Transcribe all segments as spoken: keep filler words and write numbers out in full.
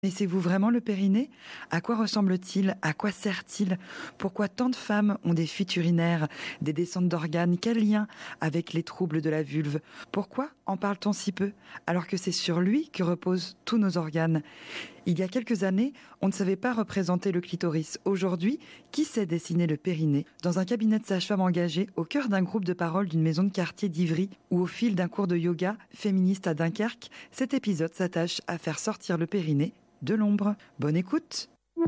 Connaissez-vous vraiment le périnée ? À quoi ressemble-t-il ? À quoi sert-il ? Pourquoi tant de femmes ont des fuites urinaires, des descentes d'organes ? Quel lien avec les troubles de la vulve ? Pourquoi en parle-t-on si peu, alors que c'est sur lui que reposent tous nos organes ? Il y a quelques années, on ne savait pas représenter le clitoris. Aujourd'hui, qui sait dessiner le périnée ? Dans un cabinet de sage-femme engagé, au cœur d'un groupe de parole d'une maison de quartier d'Ivry ou au fil d'un cours de yoga féministe à Dunkerque, cet épisode s'attache à faire sortir le périnée de l'ombre. Bonne écoute.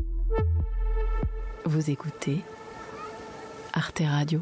Vous écoutez Arte Radio.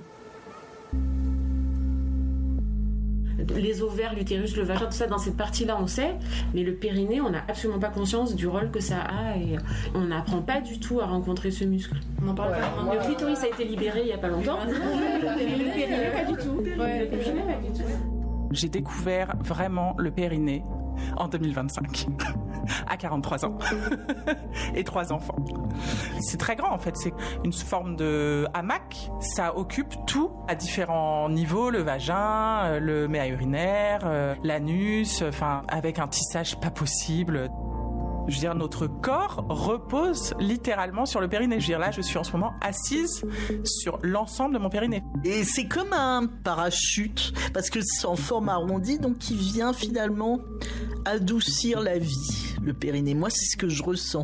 Les ovaires, l'utérus, le vagin, tout ça, dans cette partie-là, on sait, mais le périnée, on n'a absolument pas conscience du rôle que ça a et on n'apprend pas du tout à rencontrer ce muscle. On en parle ouais, pas. Ouais, le clitoris ouais. a été libéré il n'y a pas longtemps, mais le périnée, pas du tout. Ouais, le périnée, pas du tout. J'ai découvert vraiment le périnée en deux mille vingt-cinq, à quarante-trois ans, et trois enfants. C'est très grand en fait, c'est une forme de hamac, ça occupe tout à différents niveaux, le vagin, le méa urinaire, l'anus, enfin avec un tissage pas possible. Je veux dire, notre corps repose littéralement sur le périnée. Je veux dire, là, je suis en ce moment assise sur l'ensemble de mon périnée. Et c'est comme un parachute, parce que c'est en forme arrondie, donc qui vient finalement adoucir la vie, le périnée. Moi, c'est ce que je ressens.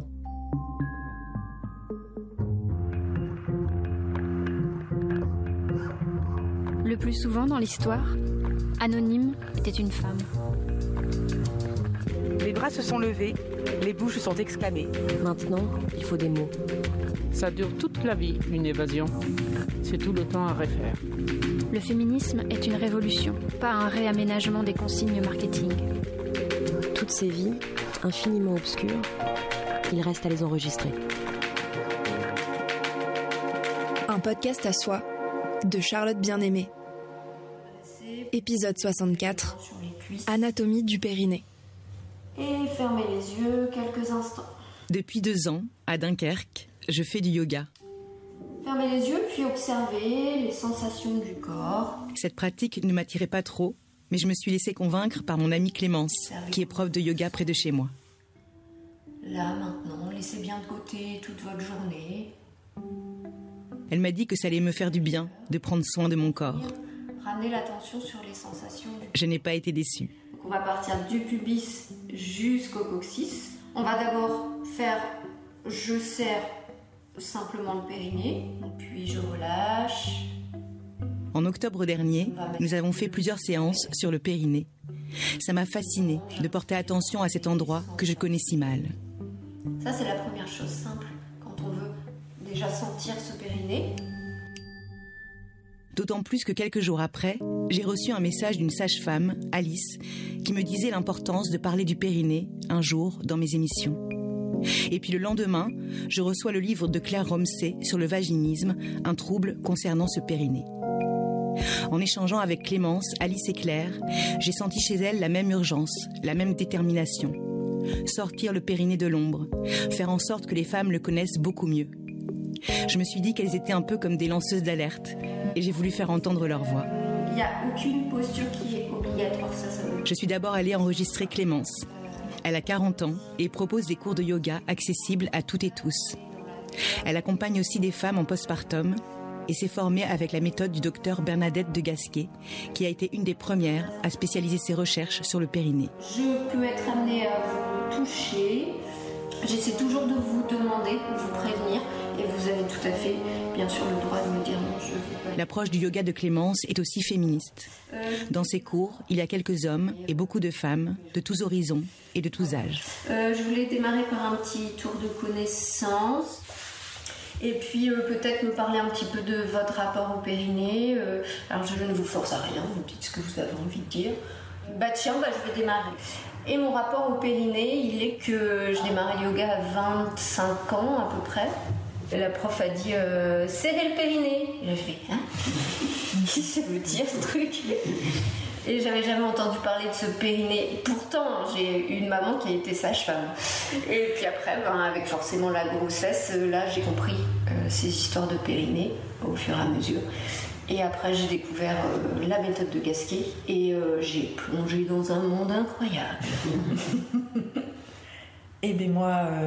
Le plus souvent dans l'histoire, Anonyme était une femme. Les bras se sont levés, les bouches se sont exclamées. Maintenant, il faut des mots. Ça dure toute la vie, une évasion. C'est tout le temps à refaire. Le féminisme est une révolution, pas un réaménagement des consignes marketing. Toutes ces vies, infiniment obscures, il reste à les enregistrer. Un podcast à soi, de Charlotte Bien-Aimée. Épisode soixante-quatre, Anatomie du périnée. Et fermez les yeux quelques instants. Depuis deux ans, à Dunkerque, je fais du yoga. Fermez les yeux puis observez les sensations du corps. Cette pratique ne m'attirait pas trop, mais je me suis laissée convaincre par mon amie Clémence, observez qui est prof de yoga près de chez moi. Là, maintenant, laissez bien de côté toute votre journée. Elle m'a dit que ça allait me faire du bien de prendre soin de mon corps. Ramenez l'attention sur les sensations du corps. Je n'ai pas été déçue. Donc on va partir du pubis jusqu'au coccyx. On va d'abord faire je serre simplement le périnée, puis je relâche. En octobre dernier, nous avons fait plusieurs séances sur le périnée. Ça m'a fascinée de porter attention à cet endroit que je connais si mal. Ça, c'est la première chose simple quand on veut déjà sentir ce périnée. D'autant plus que quelques jours après, j'ai reçu un message d'une sage-femme, Alice, qui me disait l'importance de parler du périnée un jour dans mes émissions. Et puis le lendemain, je reçois le livre de Claire Romsey sur le vaginisme, un trouble concernant ce périnée. En échangeant avec Clémence, Alice et Claire, j'ai senti chez elles la même urgence, la même détermination. Sortir le périnée de l'ombre, faire en sorte que les femmes le connaissent beaucoup mieux. Je me suis dit qu'elles étaient un peu comme des lanceuses d'alerte et j'ai voulu faire entendre leur voix. Il n'y a aucune posture qui est obligatoire, ça, ça veut. Je suis d'abord allée enregistrer Clémence. Elle a quarante ans et propose des cours de yoga accessibles à toutes et tous. Elle accompagne aussi des femmes en postpartum et s'est formée avec la méthode du docteur Bernadette de Gasquet, qui a été une des premières à spécialiser ses recherches sur le périnée. Je peux être amenée à vous toucher. J'essaie toujours de vous demander, de vous prévenir, et vous avez tout à fait, bien sûr, le droit de me dire non, je veux pas. L'approche du yoga de Clémence est aussi féministe. Dans ses cours, il y a quelques hommes et beaucoup de femmes, de tous horizons et de tous âges. Euh, je voulais démarrer par un petit tour de connaissance. Et puis euh, peut-être me parler un petit peu de votre rapport au périnée. Euh, alors je ne vous force à rien, vous dites ce que vous avez envie de dire. Bah tiens, bah, je vais démarrer. Et mon rapport au périnée, il est que je démarre le yoga à vingt-cinq ans à peu près. Et la prof a dit euh, serrez le périnée. Et là je fais hein qu'est-ce que ça veut dire ce truc? Et j'avais jamais entendu parler de ce périnée. Et pourtant, j'ai une maman qui a été sage-femme. Et puis après, ben, avec forcément la grossesse, là j'ai compris euh, ces histoires de périnée au fur et à mesure. Et après, j'ai découvert euh, la méthode de Gasquet et euh, j'ai plongé dans un monde incroyable. Eh bien moi, euh,